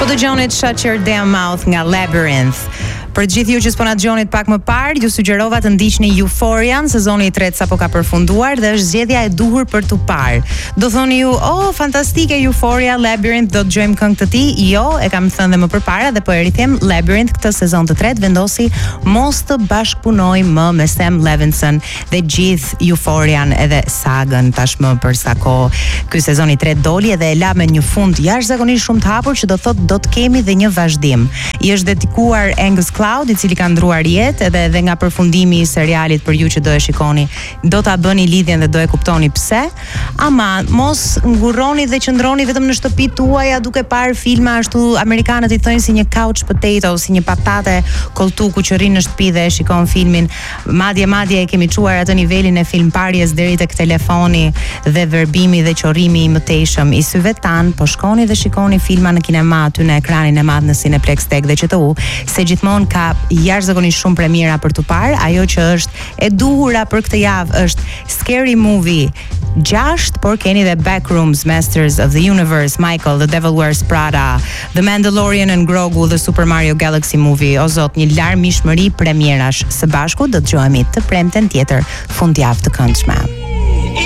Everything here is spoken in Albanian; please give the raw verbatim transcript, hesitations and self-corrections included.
dëgjonit Shut Your Damn Mouth nga Labyrinth. Për gjithë ju që s'po na dëgjonit pak më parë, ju sugjerova të ndiqni Euphoria, sezoni i tretë sapo ka përfunduar dhe është zgjedhja e duhur për tu parë. Do thoni ju, "Oh, fantastike Euphoria, Labyrinth, do të dëgjojmë këngë të tij?" Jo, e kam thënë dhe më përpara dhe po e rikthem, Labyrinth këtë sezon të tretë vendosi mos të bashkëpunoj më me Sam Levinson dhe gjithë Euphorian edhe sagën tashmë për sa kohë. Ky sezon i tretë doli edhe e la me një fund jashtëzakonisht shumë të hapur që do thotë do të kemi dhe një vazhdim. I është dedikuar Angus Cloud, i cili ka ndruar jetë edhe edhe nga përfundimi i serialit për ju që do e shikoni, do ta bëni lidhjen dhe do e kuptoni pse. Ama mos ngurroni dhe qëndroni vetëm në shtëpitë tuaja duke parë filma ashtu, amerikanët i thojnë si një couch potato, si një patate koltuku që rrin në shtëpi dhe e shikon filmin. Madje madje e kemi çuar atë nivelin e filmparjes deri tek telefoni dhe verbimi dhe qorrimi i mëtejshëm i syve tan, po shkoni dhe shikoni filma në kinema aty në ekranin e madh në Cineplex Tech dhe Q T U, se gjithmonë ka jashtëzakonisht shumë premiera për tu parë. Ajo që është e duhura për këtë javë është Scary Movie gjashtë, por keni dhe Backrooms, Masters of the Universe, Michael, The Devil Wears Prada, The Mandalorian and Grogu, The Super Mario Galaxy Movie. O zot, një larmishmëri premierash. Së bashku do të dëgjohemi të premten tjetër fundjavë të këndshme.